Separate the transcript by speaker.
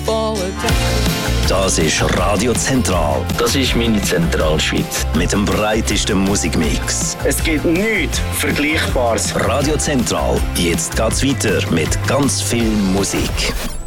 Speaker 1: fallen down.
Speaker 2: Das ist Radio Zentral.
Speaker 3: Das ist meine Zentralschweiz.
Speaker 2: Mit dem breitesten Musikmix.
Speaker 3: Es gibt nichts Vergleichbares.
Speaker 2: Radio Zentral. Jetzt geht's weiter mit ganz viel Musik.